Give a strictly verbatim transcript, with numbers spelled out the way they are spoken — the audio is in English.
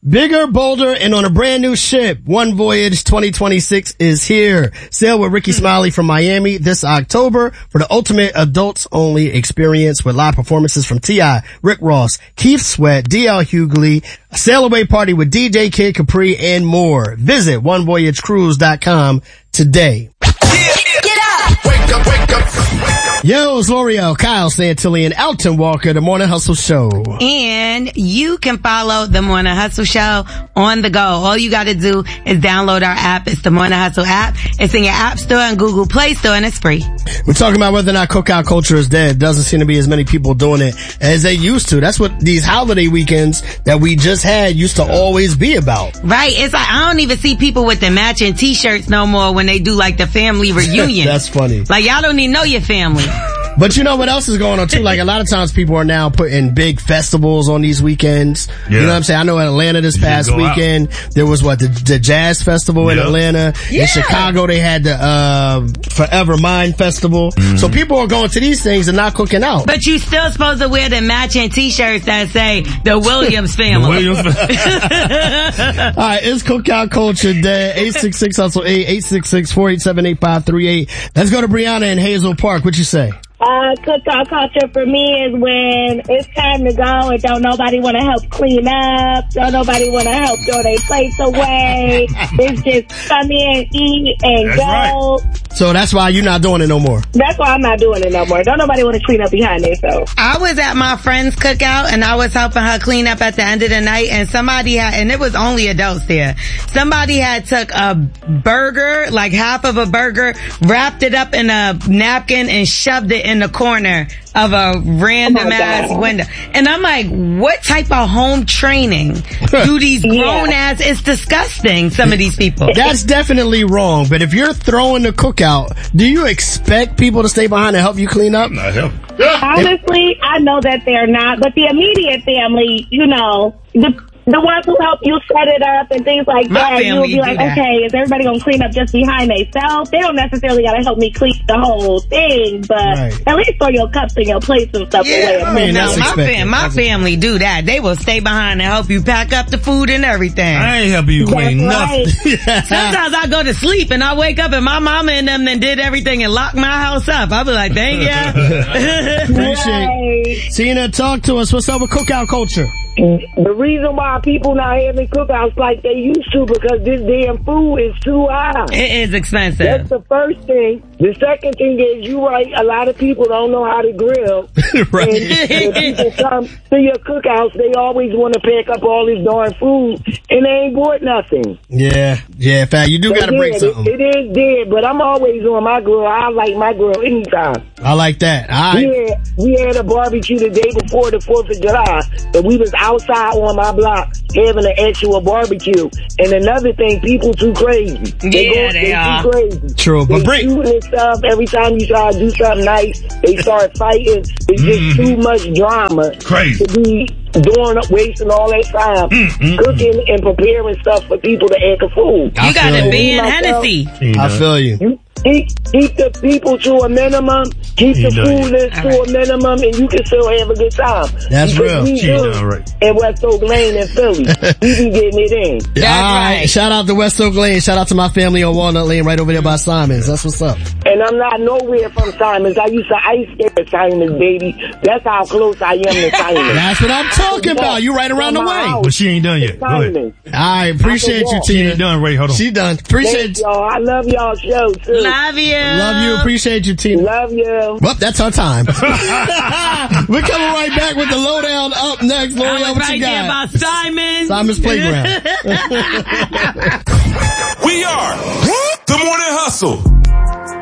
Bigger, bolder, and on a brand new ship. One Voyage twenty twenty-six is here. Sail with Ricky Smiley from Miami this October for the ultimate adults-only experience with live performances from T I, Rick Ross, Keith Sweat, D L Hughley, a sail away party with D J Kid Capri, and more. Visit one voyage cruise dot com today. Get up! Wake up, wake up, wake up. Yo, it's L'Oreal, Kyle Santilli, and Elton Walker, The Morning Hustle Show. And you can follow The Morning Hustle Show on the go. All you gotta do is download our app. It's The Morning Hustle app. It's in your App Store and Google Play Store, and it's free. We're talking about whether or not cookout culture is dead. Doesn't seem to be as many people doing it as they used to. That's what these holiday weekends that we just had used to always be about. Right. It's like, I don't even see people with the matching t-shirts no more when they do like the family reunion. That's funny. Like, y'all don't even know your family. But you know what else is going on too? Like a lot of times people are now putting big festivals on these weekends. Yeah. You know what I'm saying? I know in Atlanta this past weekend, out. there was what, the, the Jazz Festival yep. in Atlanta. Yeah. In Chicago they had the, uh, Forever Mind Festival. Mm-hmm. So people are going to these things and not cooking out. But you still supposed to wear the matching t-shirts that say the Williams family. The Williams family. Alright, it's Cookout Culture Day. eight six six hustle eight, eight six six, four eight seven, eight five three eight. Let's go to Brianna in Hazel Park. What you say? Uh, cookout culture for me is when it's time to go and don't nobody want to help clean up, don't nobody want to help throw their plates away. It's just come in, eat, and that's go. Right. So that's why you're not doing it no more. That's why I'm not doing it no more. Don't nobody want to clean up behind themselves. I was at my friend's cookout and I was helping her clean up at the end of the night, and somebody had, and it was only adults there, somebody had took a burger, like half of a burger, wrapped it up in a napkin and shoved it in in the corner of a random oh ass God. window. And I'm like, what type of home training do these grown yeah. ass, it's disgusting, some of these people. That's definitely wrong, but if you're throwing the cookout, do you expect people to stay behind and help you clean up? Not help. Honestly, I know that they're not, but the immediate family, you know, the The ones who help you set it up and things like My that, you'll be like, okay, is everybody going to clean up just behind themselves? They don't necessarily got to help me clean the whole thing, but right. at least throw your cups and your plates and stuff yeah, away. I mean, no, my, fam- my family do that. They will stay behind and help you pack up the food and everything. I ain't helping you clean That's nothing. Right. Sometimes I go to sleep and I wake up and my mama and them then did everything and locked my house up. I'll be like, thank you. Appreciate it. Tina, talk to us. What's up with cookout culture? The reason why people not having cookouts like they used to because this damn food is too high. It is expensive. That's the first thing. The second thing is, you right, a lot of people don't know how to grill. Right. And when people come to your cookouts, they always want to pack up all this darn food, and they ain't bought nothing. Yeah, yeah, in fact, you do got to break something. It, it is dead, but I'm always on my grill. I like my grill anytime. I like that. All right. We had, we had a barbecue the day before the fourth of July, and we was outside on my block having an actual barbecue. And another thing, people too crazy. They yeah, go, they, they are. Too crazy. True, but they break. shooting and stuff. Every time you try to do something nice, they start fighting. It's just mm. too much drama. Crazy. To be doing up, wasting all that time mm, cooking mm, and preparing stuff for people to eat the food. You got to be in Hennessy. I feel you. you Keep, keep the people to a minimum, keep the food list to a minimum, and you can still have a good time. That's because real. We do right. in West Oak Lane in Philly. We be getting it in. That's All right. right. Shout out to West Oak Lane. Shout out to my family on Walnut Lane right over there by Simon's. That's what's up. And I'm not nowhere from Simon's. I used to ice skate at Simon's, baby. That's how close I am to Simon's. That's what I'm talking about. You right around the way. But she ain't done yet. Go ahead. All right. Appreciate you, She Tina. ain't done, Ray. Hold on. She done. Appreciate you. y'all. I love y'all show, too. Love you. Love you. Appreciate you, Tina. Love you. Well, that's our time. We're coming right back with the lowdown up next. L'Oreal, what right you got? there about Simon. Simon's Playground. We are The Morning Hustle.